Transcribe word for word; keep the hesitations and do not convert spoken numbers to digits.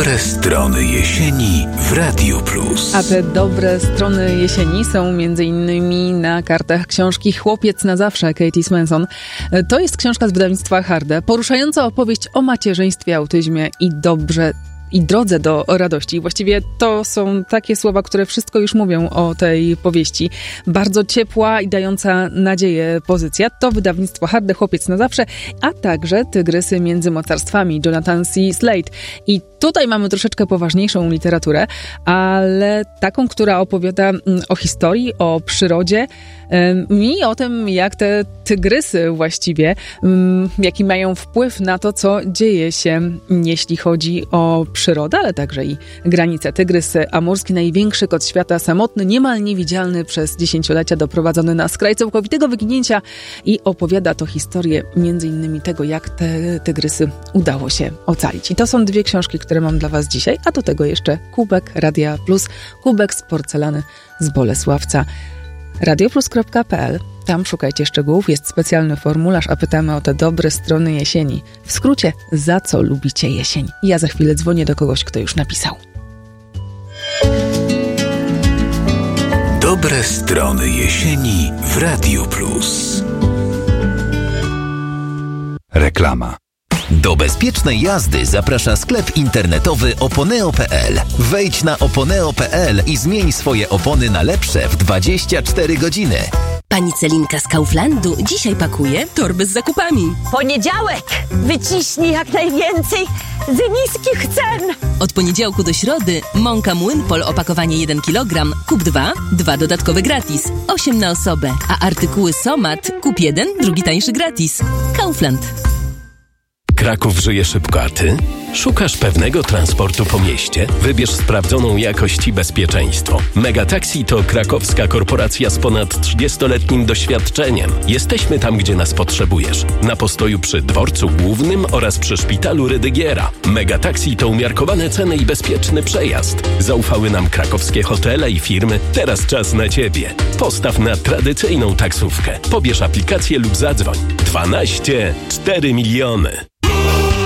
Dobre strony jesieni w Radiu Plus. A te dobre strony jesieni są m.in. na kartach książki Chłopiec na zawsze Katie Swenson. To jest książka z wydawnictwa Harde, poruszająca opowieść o macierzyństwie, autyzmie i dobrze i drodze do radości. Właściwie to są takie słowa, które wszystko już mówią o tej powieści. Bardzo ciepła i dająca nadzieję pozycja. To wydawnictwo Harde, Chłopiec na zawsze, a także Tygrysy między mocarstwami Jonathan C. Slade. I tutaj mamy troszeczkę poważniejszą literaturę, ale taką, która opowiada o historii, o przyrodzie i o tym, jak te tygrysy właściwie, jaki mają wpływ na to, co dzieje się, jeśli chodzi o przyrodę, ale także i granice. Tygrys amurski, największy kot świata, samotny, niemal niewidzialny, przez dziesięciolecia doprowadzony na skraj całkowitego wyginięcia, i opowiada to historię między innymi tego, jak te tygrysy udało się ocalić. I to są dwie książki, które mam dla Was dzisiaj, a do tego jeszcze kubek Radia Plus, kubek z porcelany z Bolesławca. radioplus kropka pe el. Tam szukajcie szczegółów, jest specjalny formularz, a pytamy o te dobre strony jesieni. W skrócie, za co lubicie jesień? Ja za chwilę dzwonię do kogoś, kto już napisał. Dobre strony jesieni w Radiu Plus. Reklama. Do bezpiecznej jazdy zaprasza sklep internetowy oponeo kropka pe el. Wejdź na oponeo kropka pe el i zmień swoje opony na lepsze w dwadzieścia cztery godziny. Pani Celinka z Kauflandu dzisiaj pakuje torby z zakupami. Poniedziałek! Wyciśnij jak najwięcej z niskich cen! Od poniedziałku do środy mąka Młynpol opakowanie jeden kilogram, kup dwa, dwa dodatkowe gratis. osiem na osobę. A artykuły Somat kup jeden, drugi tańszy gratis. Kaufland. Kraków żyje szybko, a Ty? Szukasz pewnego transportu po mieście? Wybierz sprawdzoną jakość i bezpieczeństwo. Megataxi to krakowska korporacja z ponad trzydziestoletnim doświadczeniem. Jesteśmy tam, gdzie nas potrzebujesz. Na postoju przy dworcu głównym oraz przy szpitalu Rydygiera. Megataxi to umiarkowane ceny i bezpieczny przejazd. Zaufały nam krakowskie hotele i firmy. Teraz czas na Ciebie. Postaw na tradycyjną taksówkę. Pobierz aplikację lub zadzwoń. dwanaście cztery miliony.